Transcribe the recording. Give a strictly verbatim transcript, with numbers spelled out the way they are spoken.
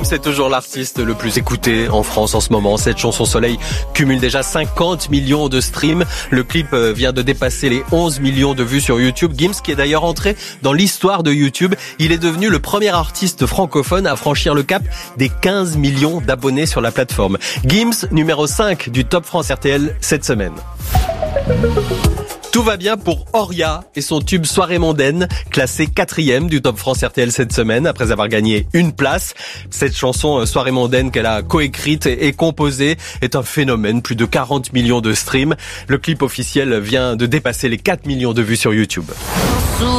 est toujours l'artiste le plus écouté en France en ce moment. Cette chanson Soleil cumule déjà cinquante millions de streams. Le clip vient de dépasser les onze millions de vues sur YouTube. Gims, qui est d'ailleurs entré dans l'histoire de YouTube, il est devenu le premier artiste francophone à franchir le cap des quinze millions d'abonnés sur la plateforme. Gims, numéro cinq du Top France R T L cette semaine. Tout va bien pour Oria et son tube Soirée mondaine, classé quatrième du Top France R T L cette semaine après avoir gagné une place. Cette chanson Soirée mondaine qu'elle a coécrite et composée est un phénomène, plus de quarante millions de streams. Le clip officiel vient de dépasser les quatre millions de vues sur YouTube.